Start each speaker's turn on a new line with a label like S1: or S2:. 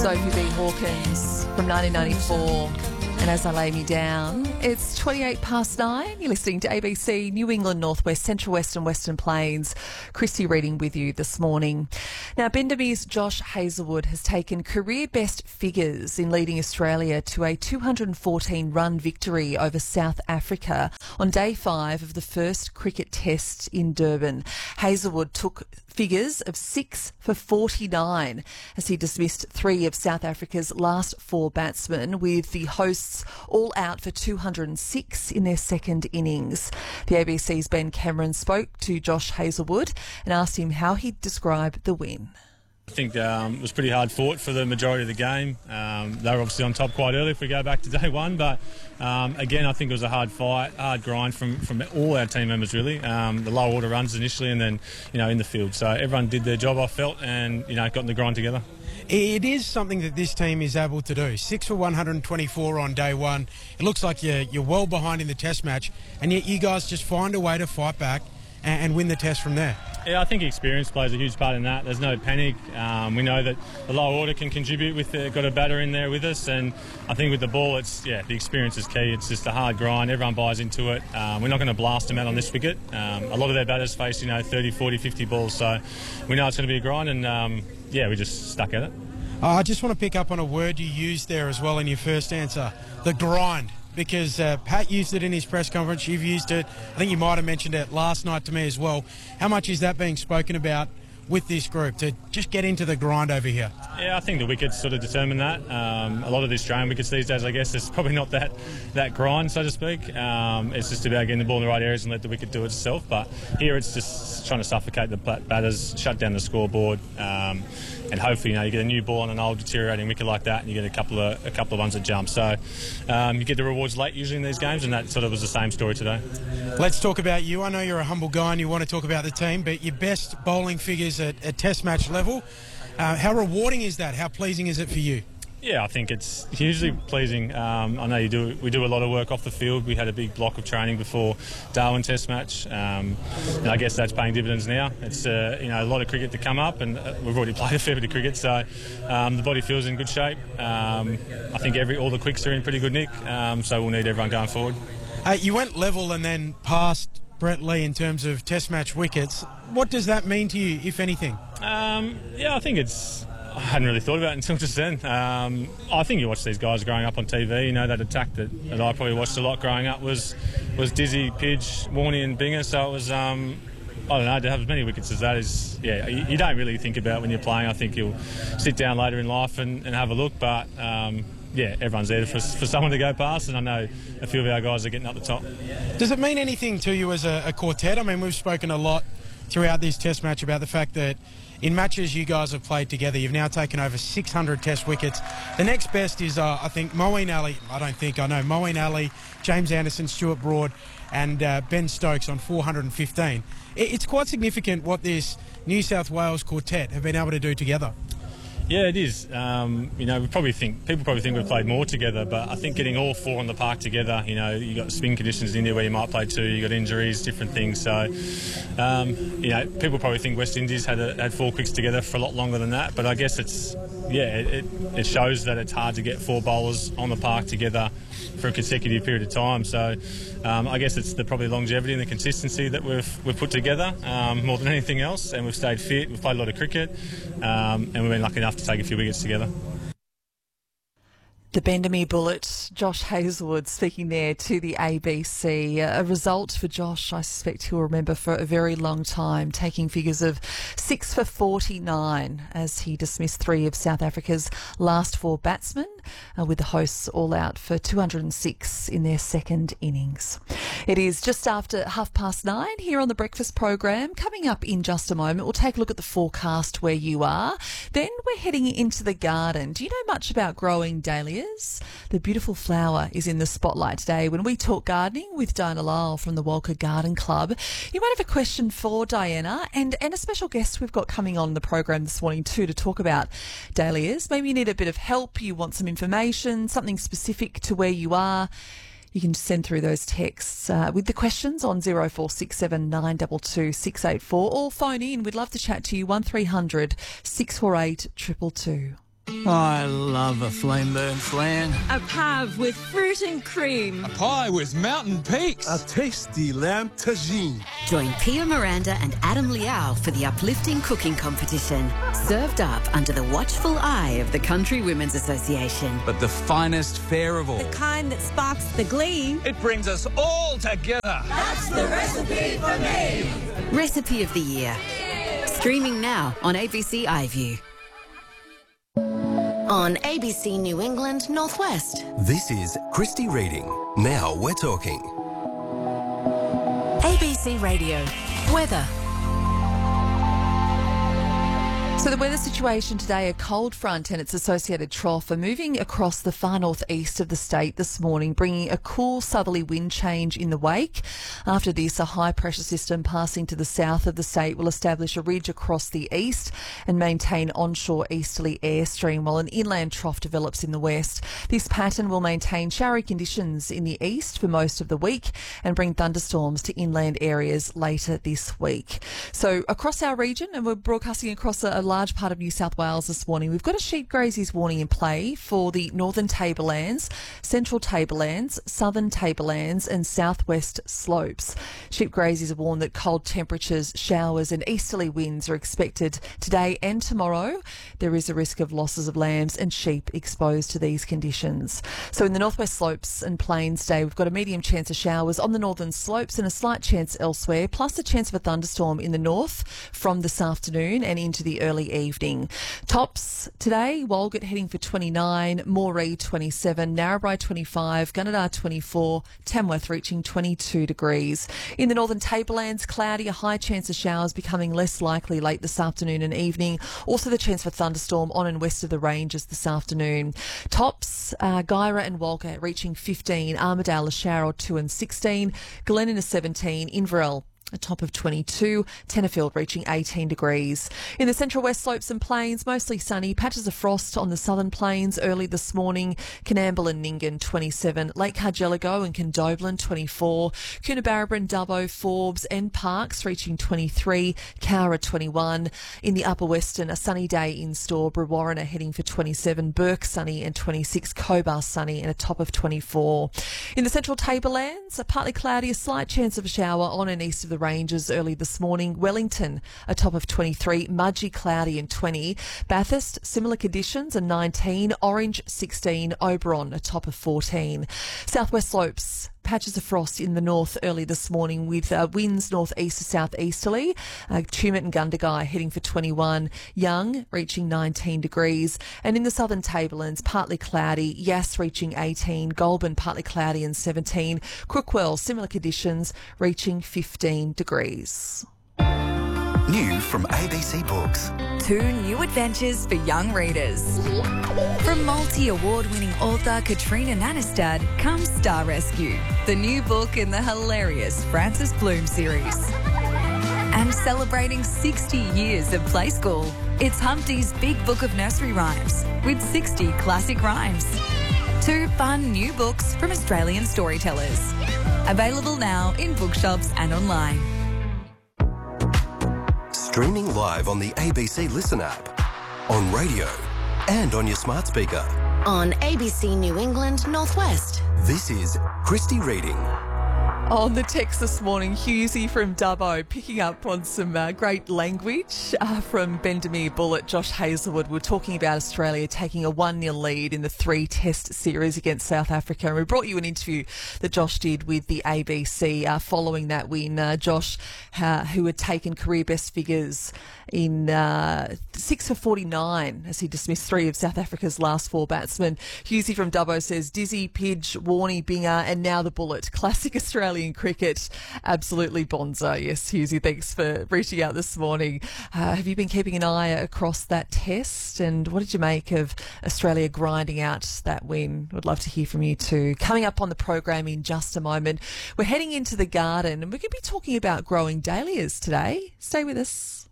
S1: Sophie B. Hawkins from 1994. And as I lay me down, it's 9:28. You're listening to ABC New England, Northwest, Central West and Western Plains. Christy reading with you this morning. Now, Bendime's Josh Hazlewood has taken career best figures in leading Australia to a 214-run victory over South Africa on day 5 of the first cricket test in Durban. Hazlewood took figures of 6 for 49 as he dismissed 3 of South Africa's last 4 batsmen, with the hosts all out for 206 in their second innings. The ABC's Ben Cameron spoke to Josh Hazlewood and asked him how he'd describe the win.
S2: I think it was pretty hard fought for the majority of the game. They were obviously on top quite early if we go back to day 1, but again, I think it was a hard fight, hard grind from all our team members really. The low order runs initially and then, in the field. So everyone did their job, I felt, and, got in the grind together.
S3: It is something that this team is able to do. 6 for 124 on day 1. It looks like you're well behind in the test match, and yet you guys just find a way to fight back and win the test from there.
S2: Yeah, I think experience plays a huge part in that. There's no panic. We know that the lower order can contribute with got a batter in there with us, and I think with the ball, the experience is key. It's just a hard grind. Everyone buys into it. We're not going to blast them out on this wicket. A lot of their batters face 30, 40, 50 balls, so we know it's going to be a grind, and we just stuck at it.
S3: I just want to pick up on a word you used there as well in your first answer, the grind. Because Pat used it in his press conference, you've used it, I think you might have mentioned it last night to me as well. How much is that being spoken about with this group, to just get into the grind over here?
S2: Yeah, I think the wickets sort of determine that. A lot of the Australian wickets these days, I guess, it's probably not that grind, so to speak. It's just about getting the ball in the right areas and let the wicket do it itself. But here it's just trying to suffocate the batters, shut down the scoreboard, and hopefully, you get a new ball on an old deteriorating wicket like that, and you get a couple of ones that jump. So you get the rewards late usually in these games, and that sort of was the same story today.
S3: Let's talk about you. I know you're a humble guy and you want to talk about the team, but your best bowling figures at test match level. How rewarding is that? How pleasing is it for you?
S2: Yeah, I think it's hugely pleasing. I know we do a lot of work off the field. We had a big block of training before Darwin Test match, and I guess that's paying dividends now. It's a lot of cricket to come up, and we've already played a fair bit of cricket, so the body feels in good shape. I think all the quicks are in pretty good nick, so we'll need everyone going forward.
S3: You went level and then passed Brett Lee in terms of Test match wickets. What does that mean to you, if anything?
S2: I think I hadn't really thought about it until just then. I think you watch these guys growing up on TV, that attack that I probably watched a lot growing up was Dizzy, Pidge, Warney and Binger, so it was, I don't know, to have as many wickets as that is, you don't really think about when you're playing. I think you'll sit down later in life and have a look, but everyone's there for someone to go past, and I know a few of our guys are getting up the top.
S3: Does it mean anything to you as a quartet? I mean, we've spoken a lot throughout this test match about the fact that in matches you guys have played together, you've now taken over 600 test wickets. The next best is, I think, Moeen Ali. Moeen Ali, James Anderson, Stuart Broad and Ben Stokes on 415. It's quite significant what this New South Wales quartet have been able to do together.
S2: Yeah, it is. People probably think we've played more together, but I think getting all 4 on the park together, you got spin conditions in India where you might play 2, you got injuries, different things. So, people probably think West Indies had 4 quicks together for a lot longer than that, but I guess it shows that it's hard to get 4 bowlers on the park together for a consecutive period of time. So, I guess it's the probably longevity and the consistency that we've put together more than anything else, and we've stayed fit. We've played a lot of cricket, and we've been lucky enough to take a few wickets together.
S1: The Bendimeer Bullet, Josh Hazlewood, speaking there to the ABC. A result for Josh, I suspect he'll remember for a very long time, taking figures of 6 for 49 as he dismissed 3 of South Africa's last 4 batsmen, with the hosts all out for 206 in their second innings. It is just after 9:30 here on the breakfast program. Coming up in just a moment, we'll take a look at the forecast where you are. Then we're heading into the garden. Do you know much about growing dahlias? The beautiful flower is in the spotlight today when we talk gardening with Diana Lyle from the Walker Garden Club. You might have a question for Diana and a special guest we've got coming on the program this morning too to talk about dahlias. Maybe you need a bit of help, you want some information, something specific to where you are. You can send through those texts with the questions on 0467 922 684 or phone in. We'd love to chat to you, 1300 648 222.
S4: I love a flame-burnt flan.
S5: A pav with fruit and cream.
S6: A pie with mountain peaks.
S7: A tasty lamb tagine.
S8: Join Pia Miranda and Adam Liao for the uplifting cooking competition. Served up under the watchful eye of the Country Women's Association.
S6: But the finest fare of all.
S5: The kind that sparks the glee.
S6: It brings us all together.
S5: That's the recipe for me.
S8: Recipe of the Year. Streaming now on ABC iView. On ABC New England Northwest.
S9: This is Christy Reading. Now we're talking.
S8: ABC Radio. Weather.
S1: So the weather situation today, a cold front and its associated trough are moving across the far northeast of the state this morning, bringing a cool southerly wind change in the wake. After this, a high pressure system passing to the south of the state will establish a ridge across the east and maintain onshore easterly airstream, while an inland trough develops in the west. This pattern will maintain showery conditions in the east for most of the week and bring thunderstorms to inland areas later this week. So across our region, and we're broadcasting across a large part of New South Wales this morning, we've got a sheep grazies warning in play for the northern tablelands, central tablelands, southern tablelands and southwest slopes. Sheep grazies are warned that cold temperatures, showers and easterly winds are expected today and tomorrow. There is a risk of losses of lambs and sheep exposed to these conditions. So in the northwest slopes and plains today, we've got a medium chance of showers on the northern slopes and a slight chance elsewhere, plus a chance of a thunderstorm in the north from this afternoon and into the early evening. Tops today, Walgett heading for 29, Moree 27, Narrabri 25, Gunnedah 24, Tamworth reaching 22 degrees. In the northern tablelands, cloudy, a high chance of showers becoming less likely late this afternoon and evening. Also the chance for thunderstorm on and west of the ranges this afternoon. Tops, Guyra and Walgett reaching 15, Armidale, Lasharrel 2 and 16, Glenina 17, Inverell a top of 22, Tenterfield reaching 18 degrees. In the central west slopes and plains, mostly sunny, patches of frost on the southern plains early this morning, Canamble and Nyngan 27, Lake Cargelligo and Condobolin 24, Coonabarabran, Dubbo, Forbes and Parkes reaching 23, Cowra 21. In the upper western, a sunny day in store, Brewarrina heading for 27, Burke sunny and 26, Cobar sunny and a top of 24. In the central tablelands, a partly cloudy, a slight chance of a shower on and east of the ranges early this morning. Wellington, a top of 23, Mudgee cloudy and 20. Bathurst, similar conditions and 19. Orange 16. Oberon, a top of 14. Southwest slopes, patches of frost in the north early this morning with winds northeast to southeasterly. Tumut and Gundagai heading for 21. Young reaching 19 degrees. And in the southern tablelands, partly cloudy. Yass reaching 18. Goulburn, partly cloudy and 17. Crookwell, similar conditions, reaching 15 degrees.
S9: New from ABC Books.
S10: 2 new adventures for young readers. From multi-award-winning author Katrina Nanestad comes Star Rescue, the new book in the hilarious Frances Bloom series. And celebrating 60 years of Play School, it's Humpty's Big Book of Nursery Rhymes with 60 classic rhymes. 2 fun new books from Australian storytellers. Available now in bookshops and online.
S9: Streaming live on the ABC Listen app, on radio and on your smart speaker.
S8: On ABC New England Northwest.
S9: This is Christy Reading.
S1: On the text this morning, Hughesy from Dubbo picking up on some great language from Bendemeer Bullet, Josh Hazelwood. We're talking about Australia taking a 1-0 lead in the 3-test series against South Africa. And we brought you an interview that Josh did with the ABC following that win. Josh, who had taken career best figures in 6 for 49 as he dismissed 3 of South Africa's last 4 batsmen. Hughesy from Dubbo says Dizzy, Pidge, Warney, Binger and now the Bullet. Classic Australian cricket. Absolutely bonza. Yes, Hughesy, thanks for reaching out this morning. Have you been keeping an eye across that test and what did you make of Australia grinding out that win? Would love to hear from you too. Coming up on the program in just a moment, we're heading into the garden and we're going to be talking about growing dahlias today. Stay with us.